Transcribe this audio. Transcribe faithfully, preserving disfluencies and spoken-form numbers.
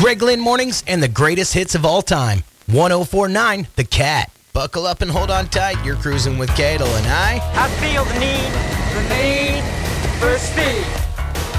Greg Lynn Mornings and the greatest hits of all time. one oh four point nine The Cat. Buckle up and hold on tight. You're cruising with Cadel and I. I feel the need, the need for speed.